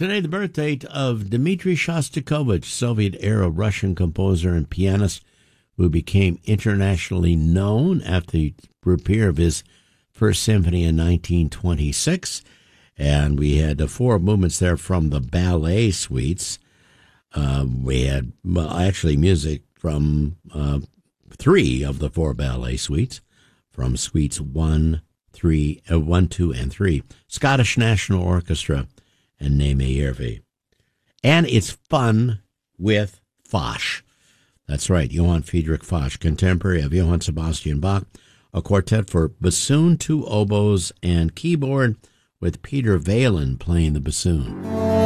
Today, the birth date of Dmitri Shostakovich, Soviet-era Russian composer and pianist who became internationally known after the repair of his First Symphony in 1926. And we had 4 movements there from the ballet suites. We had, music from 3 of the 4 ballet suites, from suites 1, 2, and 3. Scottish National Orchestra and Némé Hervé. And it's fun with Foch. That's right, Johann Friedrich Foch, contemporary of Johann Sebastian Bach, a quartet for bassoon, 2 oboes, and keyboard, with Peter Whalen playing the bassoon.